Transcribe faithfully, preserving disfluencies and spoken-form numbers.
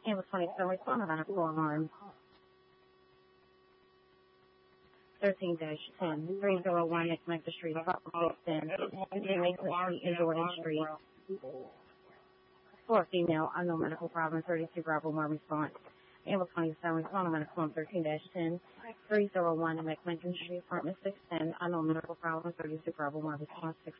Campbell twenty-seven, responded on a floor alarm. thirteen dash ten, three oh one at Connector Street, Boston, Mason Street, and Jordan Street. For a female, unknown medical problem, thirty-two Bravo one response. Campbell twenty-seven, responded on a form thirteen dash ten, three oh one at McMinton Street, apartment six ten, unknown medical problem, thirty-two Bravo one response.